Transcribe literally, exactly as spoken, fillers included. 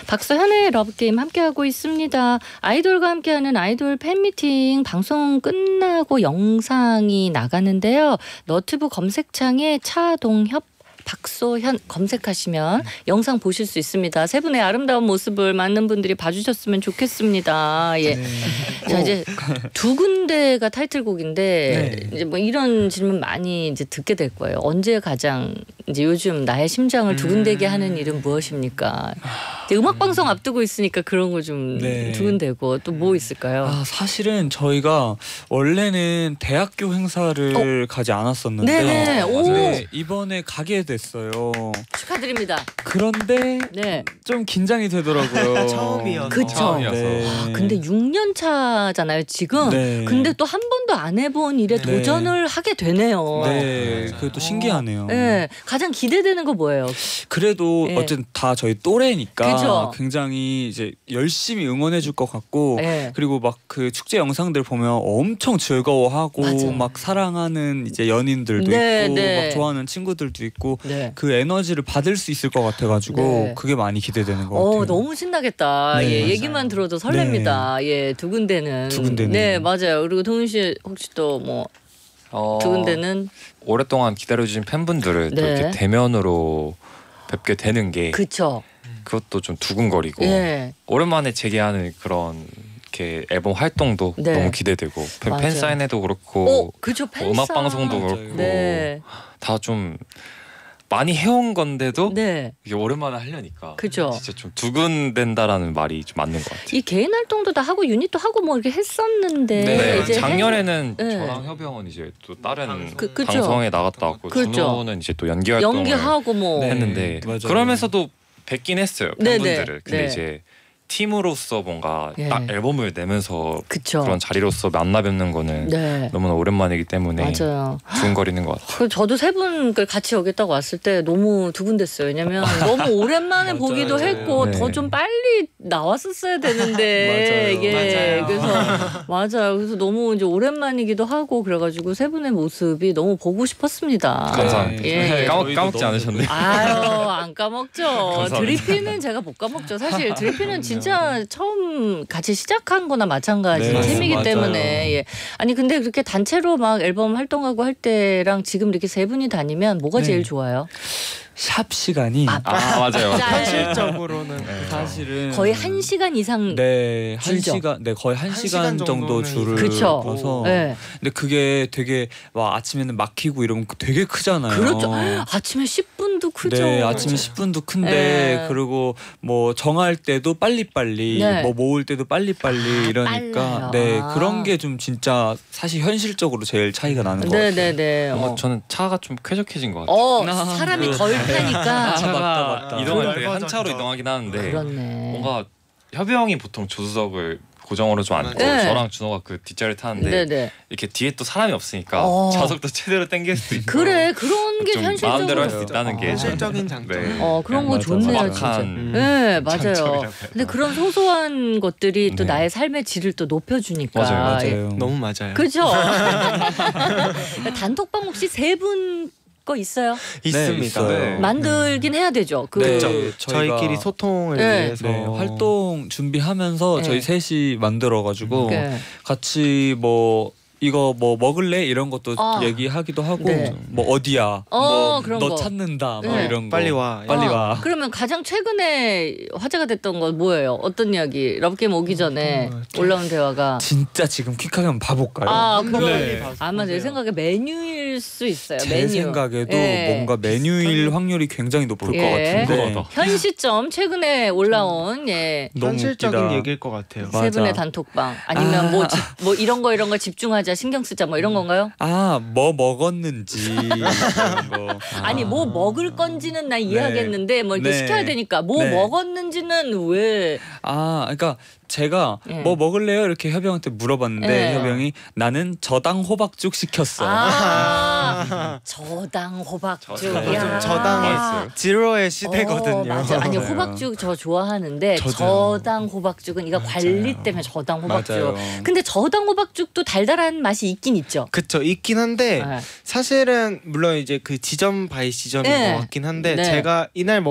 박서현의 러브게임 함께하고 있습니다. 아이돌과 함께하는 아이돌 팬미팅 방송 끝나고 영상이 나가는데요. 너튜브 검색창에 차동협 박소현 검색하시면 영상 보실 수 있습니다. 세 분의 아름다운 모습을 많은 분들이 봐주셨으면 좋겠습니다. 예. 네. 자 이제 두 군데가 타이틀곡인데 네. 이제 뭐 이런 질문 많이 이제 듣게 될 거예요. 언제 가장 이제 요즘 나의 심장을 두근대게 하는 일은 무엇입니까? 음악 방송 앞두고 있으니까 그런 거 좀 네. 두근대고 또 뭐 있을까요? 아 사실은 저희가 원래는 대학교 행사를 어? 가지 않았었는데 네네. 오. 네, 이번에 가게 됐어요. 축하드립니다. 그런데 네. 좀 긴장이 되더라고요. 처음이어서. 그쵸. 네. 아, 근데 육 년 차잖아요 지금. 네. 근데 또 한 번도 안 해본 일에 네. 도전을 하게 되네요. 네, 그것도 신기하네요. 네, 가장 기대되는 거 뭐예요? 그래도 네. 어쨌든 다 저희 또래니까 그쵸? 굉장히 이제 열심히 응원해줄 것 같고 네. 그리고 막 그 축제 영상들 보면 엄청 즐거워하고 맞아. 막 사랑하는 이제 연인들도 네, 있고 네. 막 좋아하는 친구들도 있고 네. 그 에너지를 받을 수 있을 것 같아가지고 네. 그게 많이 기대되는 것 어, 같아요. 너무 신나겠다. 네, 예, 얘기만 들어도 설렙니다. 네. 예, 두근대는. 두근대는. 네, 맞아요. 그리고 동윤 씨 혹시 또 뭐 어, 두근대는 오랫동안 기다려주신 팬분들을 네. 또 이렇게 대면으로 뵙게 되는 게 그쵸. 그것도 좀 두근거리고 예. 오랜만에 재개하는 그런 이렇게 앨범 활동도 네. 너무 기대되고 팬 사인회도 그렇고 오, 그쵸, 팬 음악 방송도 그렇고 네. 다 좀 많이 해온 건데도 네. 이게 오랜만에 하려니까 그죠. 진짜 좀 두근댄다라는 말이 좀 맞는 것 같아요. 이 개인 활동도 다 하고 유닛도 하고 뭐 이렇게 했었는데 네. 이제 작년에는 네. 저랑 협영은 이제 또 다른 그, 방송에 나갔다 왔고 그렇죠. 준호는 이제 또 연기 활동을 연기하고 뭐 했는데 네. 그러면서도 뵙긴 했어요 팬분들을. 네네. 근데 네. 이제 팀으로서 뭔가 예. 딱 앨범을 내면서 그쵸. 그런 자리로서 만나 뵙는 거는 네. 너무나 오랜만이기 때문에 맞아요. 두근거리는 것 같아요. 저도 세 분을 같이 여기다가 왔을 때 너무 두근댔어요. 왜냐면 너무 오랜만에 보기도 했고 네. 더 좀 빨리 나왔었어야 되는데 이게 맞아요. 그래서 맞아요. 그래서 너무 이제 오랜만이기도 하고 그래가지고 세 분의 모습이 너무 보고 싶었습니다. 감사합니다. 예. 까먹, 까먹지 않으셨네요. 아유 안 까먹죠. 드리피는 제가 못 까먹죠. 사실 드리피는 진짜 처음 같이 시작한 거나 마찬가지 네, 팀이기 맞아요. 때문에 예. 아니 근데 그렇게 단체로 막 앨범 활동하고 할 때랑 지금 이렇게 세 분이 다니면 뭐가 네. 제일 좋아요? 샵 시간이 아, 아 맞아요. 현실적으로는 네. 사실은 거의 한 시간 이상 네, 한 줄죠. 시간, 네 거의 한, 한 시간, 시간 정도 정도는 줄을 그쵸. 서서 네. 근데 그게 되게 와 아침에는 막히고 이러면 되게 크잖아요. 그렇죠. 아침에 십 분도 크죠. 네, 아침에 십 분도 큰데 네. 그리고 뭐 정할 때도 빨리빨리 네. 뭐 모을 때도 빨리빨리 아, 이러니까 빨라요. 네 아. 그런 게 좀 진짜 사실 현실적으로 제일 차이가 나는 것 같아요. 네네네. 뭔가 어, 저는 차가 좀 쾌적해진 것 같아요. 어 아, 사람이 그- 덜 타니까. 아, 맞다, 맞다. 이동할 때 한 넓어졌죠. 차로 이동하긴 하는데 그렇네. 뭔가 협영이 보통 조수석을 고정으로 좀 앉고 네. 저랑 준호가 그 뒷자리 타는데 네네. 이렇게 뒤에 또 사람이 없으니까 어. 좌석도 제대로 당길 수도 있고 그래 그런 게 좀 현실적으로. 마음대로 할 수 있다는 게 현실적인 장점. 네. 어 그런 거 맞아, 좋네요 맞아. 진짜. 막한 네 맞아요. 장점이라고 해야 근데 그런 소소한 것들이 또 네. 나의 삶의 질을 또 높여주니까. 맞아요, 맞아요. 너무 맞아요. 그죠? 단톡방 혹시 세 분 거 있어요? 있습니다. 있어요. 네. 만들긴 해야 되죠. 그 네, 저희끼리 저희가 소통을 네. 위해서 네, 활동 준비하면서 네. 저희 셋이 만들어가지고 네. 같이 뭐 이거 뭐 먹을래 이런 것도 아. 얘기하기도 하고 네. 뭐 어디야 어, 뭐 그런 너 거. 찾는다 뭐 네. 이런 거 빨리 와. 빨리 어, 와. 그러면 가장 최근에 화제가 됐던 건 뭐예요? 어떤 이야기? 러브게임 오기 전에 올라온 대화가. 진짜 지금 퀵하게 한번 봐볼까요? 아, 그거 네. 아마 내 생각에 메뉴일 수 있어요. 제 메뉴. 생각에도 예. 뭔가 메뉴일 확률이 굉장히 높을 예. 것 같은데 궁금하다. 현 시점 최근에 올라온 예. 너무 현실적인 웃기다. 얘기일 것 같아요. 맞아. 세 분의 단톡방 아니면 아. 뭐, 집, 뭐 이런 거 이런 거 집중하자 신경 쓰자 뭐 이런 건가요? 아 뭐 먹었는지 이런 거. 아니 뭐 먹을 건지는 난 이해하겠는데 뭐 이렇게 네. 시켜야 되니까 뭐 네. 먹었는지는 왜 아 그러니까 제가 예. 뭐 먹을래요 이렇게 협영한테 물어봤는데 예. 협영이 나는 저당 호박죽 시켰어. 아 저당 호박죽 저당. 야. 요즘 저당 맛있어요. 지로의 시대거든요. 어, 맞아. 아니 맞아요. 호박죽 저 좋아하는데 저도요. 저당 호박죽은 이거 관리 때문에 저당 호박죽. 맞아요. 근데 저당 호박죽도 달달한 맛이 있긴 있죠. 그쵸, 있긴 한데 네. 사실은 물론 이제 그 지점 바이 지점인 네. 것 같긴 한데 네. 제가 이날